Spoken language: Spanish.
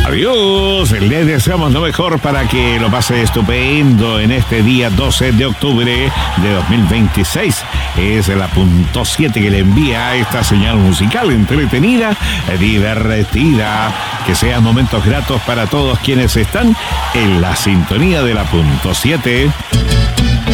Adiós, les deseamos lo mejor para que lo pase estupendo en este día 12 de octubre de 2026. Es la punto 7 que le envía esta señal musical entretenida, divertida, que sean momentos gratos para todos quienes están en la sintonía de la punto 7.